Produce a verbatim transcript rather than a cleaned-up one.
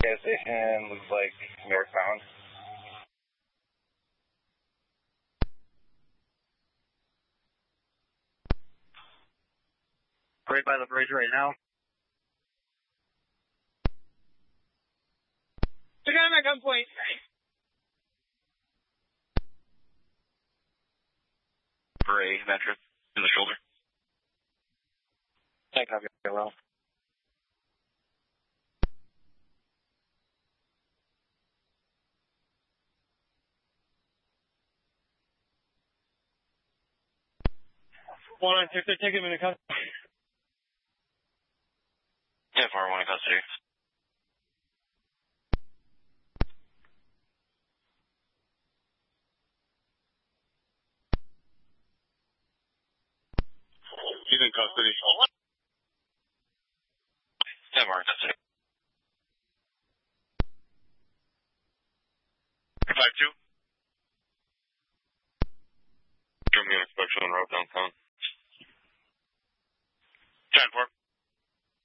Gas station looks like northbound. Right by the bridge right now. Took him at gunpoint. Gray mattress in the shoulder. I copy very well. One on six, they're taking him into custody. Yeah, four one in custody. He's in custody. Yeah, four in custody. five two. Give me an inspection on route downtown.